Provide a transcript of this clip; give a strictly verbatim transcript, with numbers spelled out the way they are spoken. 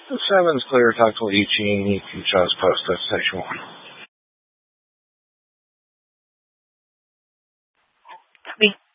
The seven's clear. Talk to Ichi. You can just post this sexual. Copy.